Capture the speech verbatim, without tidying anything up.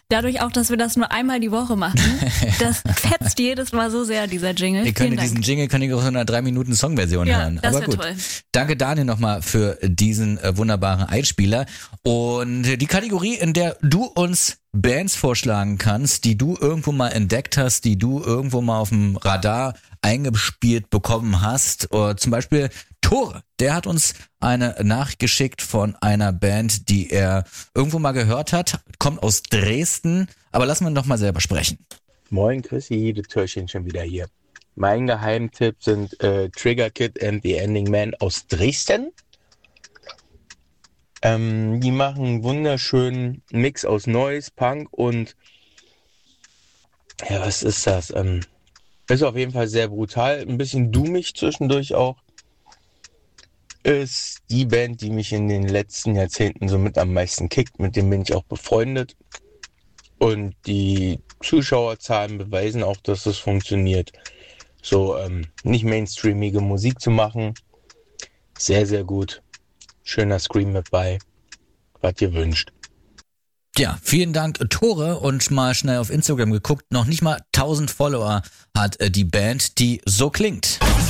dadurch auch, dass wir das nur einmal die Woche machen, das fetzt jedes Mal so sehr, dieser Jingle. Ihr könnt diesen Jingle könnt ihr auch in einer drei Minuten Songversion ja, hören. Das Aber gut. Toll. Danke Daniel nochmal für diesen äh, wunderbaren Einspieler. Und die Kategorie, in der du uns Bands vorschlagen kannst, die du irgendwo mal entdeckt hast, die du irgendwo mal auf dem Radar eingespielt bekommen hast. Oder zum Beispiel Tore, der hat uns eine Nachricht geschickt von einer Band, die er irgendwo mal gehört hat, kommt aus Dresden, aber lassen wir ihn doch mal selber sprechen. Moin Chrissy, das Türchen schon wieder hier. Mein Geheimtipp sind äh, Trigger Kid and the Ending Man aus Dresden. Ähm, die machen einen wunderschönen Mix aus Noise, Punk und ja, was ist das? Ähm, ist auf jeden Fall sehr brutal, ein bisschen doomig zwischendurch auch. Ist die Band, die mich in den letzten Jahrzehnten so mit am meisten kickt. Mit dem bin ich auch befreundet. Und die Zuschauerzahlen beweisen auch, dass das funktioniert. So ähm, nicht mainstreamige Musik zu machen. Sehr, sehr gut. Schöner Scream mit bei, was ihr wünscht. Ja, vielen Dank, Tore. Und mal schnell auf Instagram geguckt, noch nicht mal tausend Follower hat äh, die Band, die so klingt.